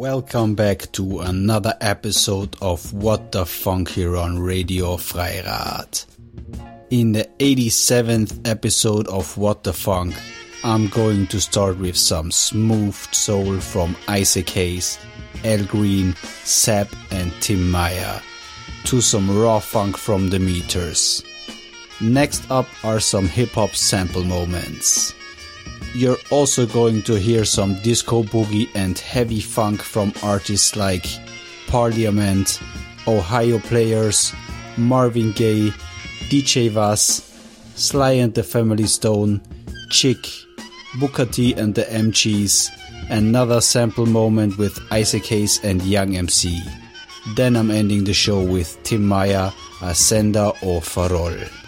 Welcome back to another episode of What the Funk here on Radio Freirad. In the 87th episode of What the Funk, I'm going to start with some smooth soul from Isaac Hayes, Al Green, Sepp and Tim Meyer, to some raw funk from the Meters. Next up are some hip-hop sample moments. You're also going to hear some disco boogie and heavy funk from artists like Parliament, Ohio Players, Marvin Gaye, DJ Vaz, Sly and the Family Stone, Chick, Booker T and the MGs, another sample moment with Isaac Hayes and Young MC. Then I'm ending the show with Tim Meyer, Ascenda or Farol.